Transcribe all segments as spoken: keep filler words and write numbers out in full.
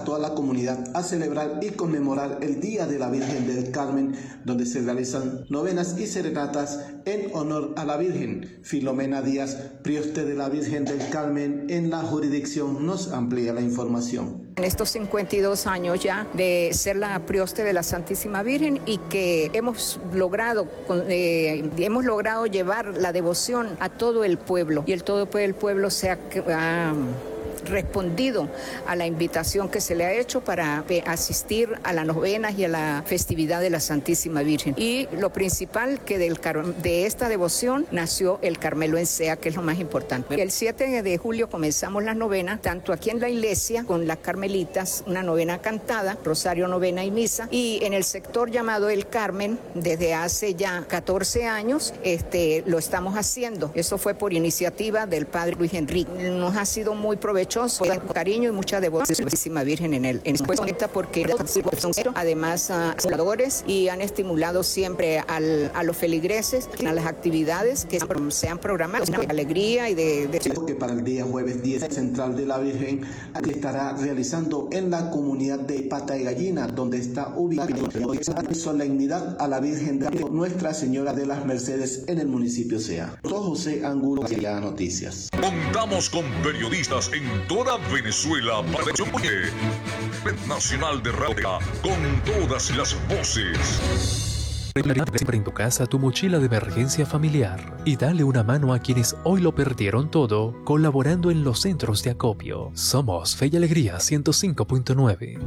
toda la comunidad a celebrar y conmemorar el Día de la Virgen del Carmen, donde se realizan novenas y serenatas en honor a la Virgen. Filomena Díaz, prioste de la Virgen del Carmen en la jurisdicción, nos amplía la información. En estos cincuenta y dos años ya de ser la prioste de la Santísima Virgen y que hemos logrado, eh, hemos logrado llevar la devoción a todo el pueblo y el todo el pueblo se ha... ha respondido a la invitación que se le ha hecho para asistir a las novenas y a la festividad de la Santísima Virgen. Y lo principal que del, de esta devoción nació el Carmelo en Sea, que es lo más importante. El siete de julio comenzamos las novenas, tanto aquí en la iglesia con las carmelitas, una novena cantada, rosario, novena y misa, y en el sector llamado El Carmen, desde hace ya catorce años, este, lo estamos haciendo. Eso fue por iniciativa del padre Luis Enrique. Nos ha sido muy provechoso, con cariño y mucha devoción a la Santísima Virgen en el en porque son además uh, pobladores y han estimulado siempre al, a los feligreses a las actividades que se han programado de alegría y de, de... que para el día jueves diez Central de la Virgen estará realizando en la comunidad de Pata y Gallina, donde está ubicada la solemnidad a la Virgen de Nuestra Señora de las Mercedes en el municipio Sea. José Angulo, ya Noticias. Contamos con periodistas en toda Venezuela para Red Nacional de Radio con todas las voces. Siempre en tu casa tu mochila de emergencia familiar y dale una mano a quienes hoy lo perdieron todo colaborando en los centros de acopio. Somos Fe y Alegría ciento cinco punto nueve.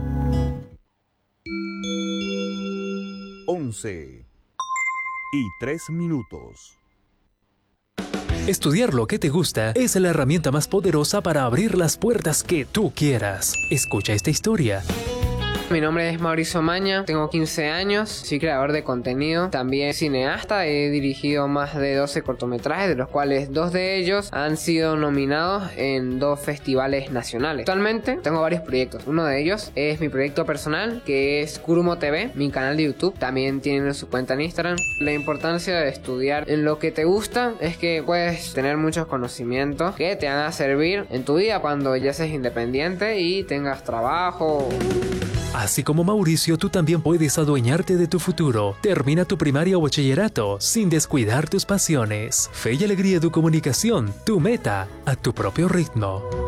once y tres minutos. Estudiar lo que te gusta es la herramienta más poderosa para abrir las puertas que tú quieras. Escucha esta historia. Mi nombre es Mauricio Maña, tengo quince años, soy creador de contenido, también cineasta, he dirigido más de doce cortometrajes, de los cuales dos de ellos han sido nominados en dos festivales nacionales. Actualmente tengo varios proyectos, uno de ellos es mi proyecto personal, que es Kurumo T V, mi canal de YouTube, también tienen su cuenta en Instagram. La importancia de estudiar en lo que te gusta es que puedes tener muchos conocimientos que te van a servir en tu vida cuando ya seas independiente y tengas trabajo. Así como Mauricio, tú también puedes adueñarte de tu futuro. Termina tu primaria o bachillerato sin descuidar tus pasiones. Fe y Alegría de Comunicación, tu meta a tu propio ritmo.